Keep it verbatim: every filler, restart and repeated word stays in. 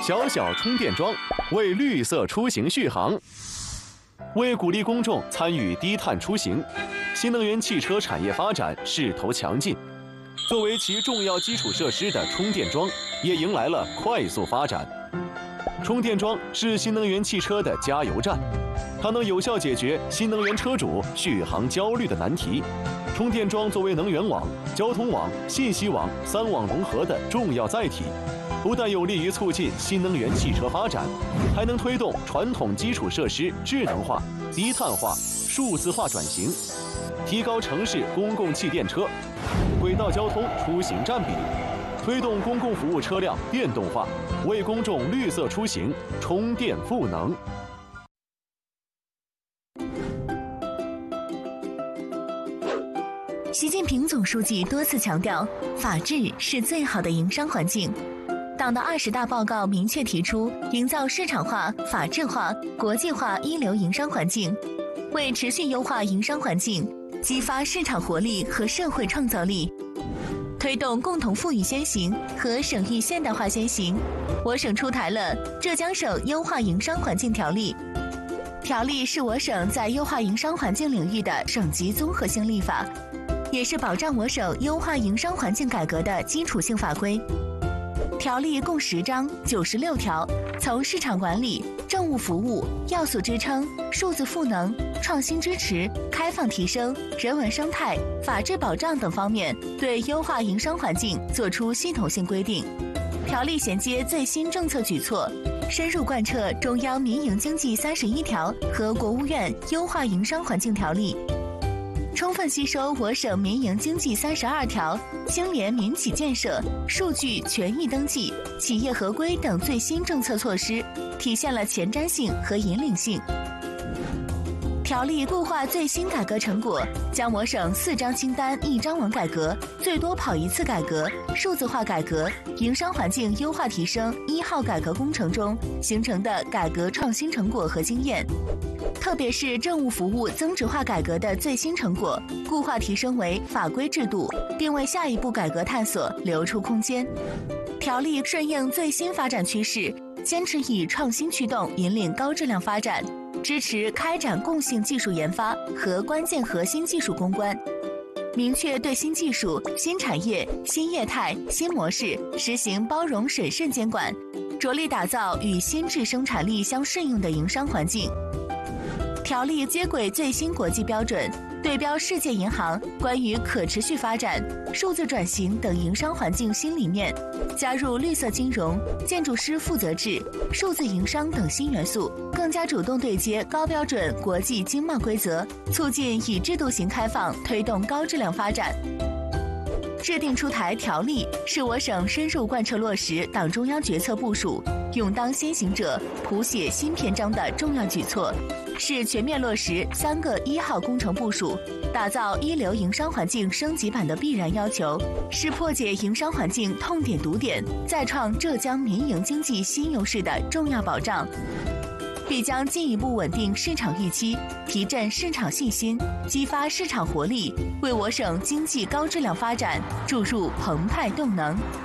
小小充电桩，为绿色出行续航。为鼓励公众参与低碳出行，新能源汽车产业发展势头强劲。作为其重要基础设施的充电桩，也迎来了快速发展。充电桩是新能源汽车的加油站，它能有效解决新能源车主续航焦虑的难题。充电桩作为能源网、交通网、信息网三网融合的重要载体，不但有利于促进新能源汽车发展，还能推动传统基础设施智能化、低碳化、数字化转型，提高城市公共汽电车、轨道交通出行占比，推动公共服务车辆电动化，为公众绿色出行充电赋能。 习近平总书记多次强调，法治是最好的营商环境。党的二十大报告明确提出，营造市场化、法治化、国际化一流营商环境，为持续优化营商环境，激发市场活力和社会创造力，推动共同富裕先行和省域现代化先行，我省出台了《浙江省优化营商环境条例》。条例是我省在优化营商环境领域的省级综合性立法，也是保障我省优化营商环境改革的基础性法规。条例共十章九十六条，从市场管理、政务服务、要素支撑、数字赋能、创新支持、开放提升、人文生态、法治保障等方面，对优化营商环境作出系统性规定。条例衔接最新政策举措，深入贯彻中央民营经济三十一条和国务院优化营商环境条例，充分吸收我省民营经济三十二条、兴联民企建设、数据权益登记、企业合规等最新政策措施，体现了前瞻性和引领性。条例固化最新改革成果，将我省四张清单一张网改革、最多跑一次改革、数字化改革、营商环境优化提升一号改革工程中形成的改革创新成果和经验，特别是政务服务增值化改革的最新成果，固化提升为法规制度，并为下一步改革探索留出空间。条例顺应最新发展趋势，坚持以创新驱动引领高质量发展，支持开展共性技术研发和关键核心技术攻关，明确对新技术、新产业、新业态、新模式实行包容审慎监管，着力打造与新质生产力相适应的营商环境。条例接轨最新国际标准，对标世界银行关于可持续发展、数字转型等营商环境新理念，加入绿色金融、建筑师负责制、数字营商等新元素，更加主动对接高标准国际经贸规则，促进以制度型开放推动高质量发展。制定出台条例，是我省深入贯彻落实党中央决策部署、勇当先行者、谱写新篇章的重要举措，是全面落实三个一号工程部署，打造一流营商环境升级版的必然要求，是破解营商环境痛点堵点，再创浙江民营经济新优势的重要保障，必将进一步稳定市场预期，提振市场信心，激发市场活力，为我省经济高质量发展注入澎湃动能。